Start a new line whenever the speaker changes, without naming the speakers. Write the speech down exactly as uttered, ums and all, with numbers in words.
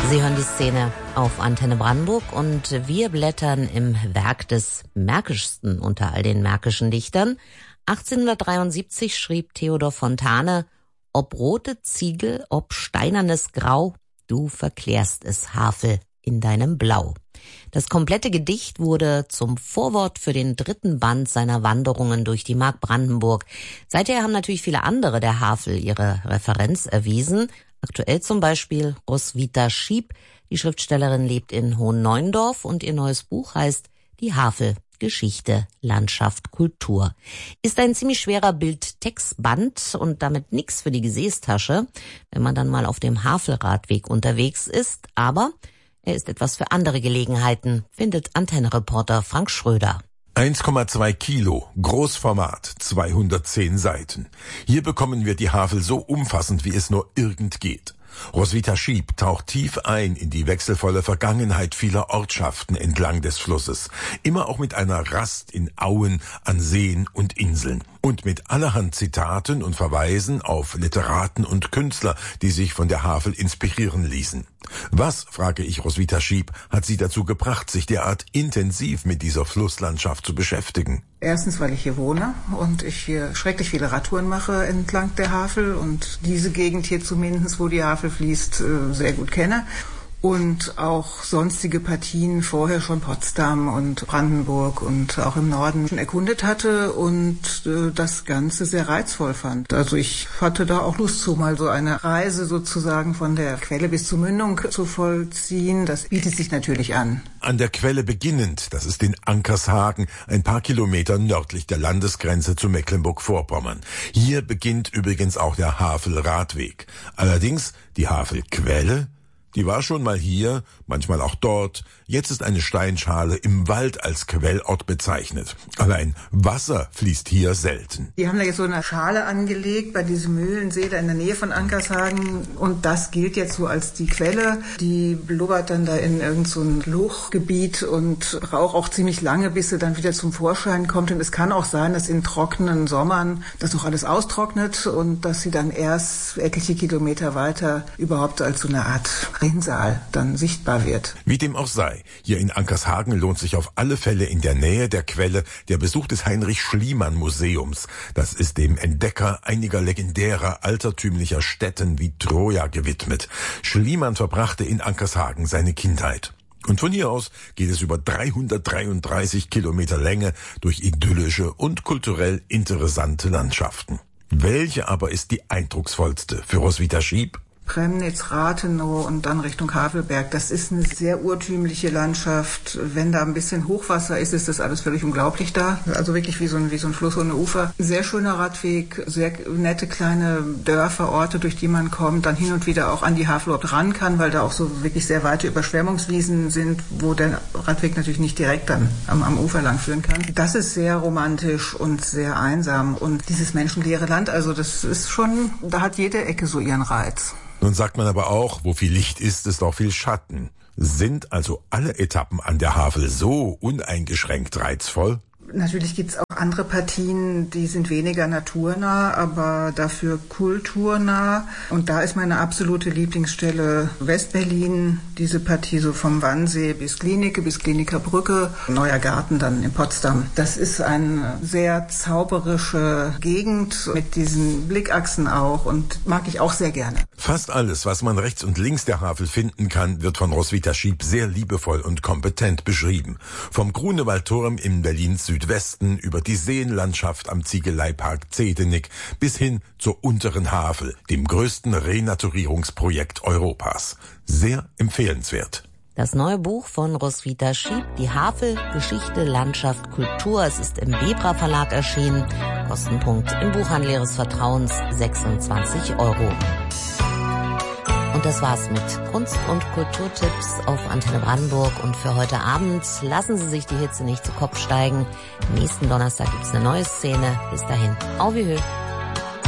Sie hören die Szene auf Antenne Brandenburg und wir blättern im Werk des märkischsten unter all den märkischen Dichtern. achtzehnhundertdreiundsiebzig schrieb Theodor Fontane: Ob rote Ziegel, ob steinernes Grau, du verklärst es, Havel, in deinem Blau. Das komplette Gedicht wurde zum Vorwort für den dritten Band seiner Wanderungen durch die Mark Brandenburg. Seither haben natürlich viele andere der Havel ihre Referenz erwiesen. Aktuell zum Beispiel Roswitha Schiep. Die Schriftstellerin lebt in Hohenneuendorf und ihr neues Buch heißt Die Havel, Geschichte, Landschaft, Kultur. Ist ein ziemlich schwerer Bild-Text-Band und damit nix für die Gesäßtasche, wenn man dann mal auf dem Havelradweg unterwegs ist. Aber er ist etwas für andere Gelegenheiten, findet Antenne-Reporter Frank Schröder.
eins Komma zwei Kilo, Großformat, zweihundertzehn Seiten. Hier bekommen wir die Havel so umfassend, wie es nur irgend geht. Roswitha Schiep taucht tief ein in die wechselvolle Vergangenheit vieler Ortschaften entlang des Flusses. Immer auch mit einer Rast in Auen, an Seen und Inseln. Und mit allerhand Zitaten und Verweisen auf Literaten und Künstler, die sich von der Havel inspirieren ließen. Was, frage ich Roswitha Schiep, hat sie dazu gebracht, sich derart intensiv mit dieser Flusslandschaft zu beschäftigen?
Erstens, weil ich hier wohne und ich hier schrecklich viele Radtouren mache entlang der Havel und diese Gegend hier zumindest, wo die Havel fließt, sehr gut kenne. Und auch sonstige Partien vorher schon Potsdam und Brandenburg und auch im Norden schon erkundet hatte und äh, das Ganze sehr reizvoll fand. Also ich hatte da auch Lust zu, mal so eine Reise sozusagen von der Quelle bis zur Mündung zu vollziehen. Das bietet sich natürlich an.
An der Quelle beginnend, das ist in Ankershagen, ein paar Kilometer nördlich der Landesgrenze zu Mecklenburg-Vorpommern. Hier beginnt übrigens auch der Havel-Radweg. Allerdings die Havel-Quelle, die war schon mal hier, manchmal auch dort. Jetzt ist eine Steinschale im Wald als Quellort bezeichnet. Allein Wasser fließt hier selten.
Die haben da jetzt so eine Schale angelegt bei diesem Mühlensee da in der Nähe von Ankershagen und das gilt jetzt so als die Quelle. Die blubbert dann da in irgend so ein Lochgebiet und braucht auch ziemlich lange, bis sie dann wieder zum Vorschein kommt. Und es kann auch sein, dass in trockenen Sommern das noch alles austrocknet und dass sie dann erst etliche Kilometer weiter überhaupt als so eine Art Rinnsal dann sichtbar wird.
Wie dem auch sei, hier in Ankershagen lohnt sich auf alle Fälle in der Nähe der Quelle der Besuch des Heinrich-Schliemann-Museums. Das ist dem Entdecker einiger legendärer altertümlicher Stätten wie Troja gewidmet. Schliemann verbrachte in Ankershagen seine Kindheit. Und von hier aus geht es über dreihundertdreiunddreißig Kilometer Länge durch idyllische und kulturell interessante Landschaften. Welche aber ist die eindrucksvollste für Roswitha Schiep?
Premnitz, Rathenow und dann Richtung Havelberg. Das ist eine sehr urtümliche Landschaft. Wenn da ein bisschen Hochwasser ist, ist das alles völlig unglaublich da. Also wirklich wie so ein, wie so ein Fluss ohne Ufer. Sehr schöner Radweg, sehr nette kleine Dörfer, Orte, durch die man kommt, dann hin und wieder auch an die Havel überhaupt ran kann, weil da auch so wirklich sehr weite Überschwemmungswiesen sind, wo der Radweg natürlich nicht direkt dann am, am Ufer lang führen kann. Das ist sehr romantisch und sehr einsam. Und dieses menschenleere Land, also das ist schon, da hat jede Ecke so ihren Reiz.
Nun sagt man aber auch, wo viel Licht ist, ist auch viel Schatten. Sind also alle Etappen an der Havel so uneingeschränkt reizvoll?
Natürlich gibt's auch andere Partien, die sind weniger naturnah, aber dafür kulturnah. Und da ist meine absolute Lieblingsstelle Westberlin, diese Partie so vom Wannsee bis Glienicke, bis Glienicke Brücke, Neuer Garten dann in Potsdam. Das ist eine sehr zauberische Gegend mit diesen Blickachsen auch und mag ich auch sehr gerne.
Fast alles, was man rechts und links der Havel finden kann, wird von Roswitha Schiep sehr liebevoll und kompetent beschrieben. Vom Grunewaldturm in Berlins Südwesten über die Seenlandschaft am Ziegeleipark Zehdenick bis hin zur unteren Havel, dem größten Renaturierungsprojekt Europas. Sehr empfehlenswert.
Das neue Buch von Roswitha Schiep, Die Havel, Geschichte, Landschaft, Kultur. Es ist im Bebra Verlag erschienen. Kostenpunkt im Buchhandel Ihres Vertrauens sechsundzwanzig Euro. Und das war's mit Kunst- und Kulturtipps auf Antenne Brandenburg. Und für heute Abend lassen Sie sich die Hitze nicht zu Kopf steigen. Nächsten Donnerstag gibt's eine neue Szene. Bis dahin, au wie höh.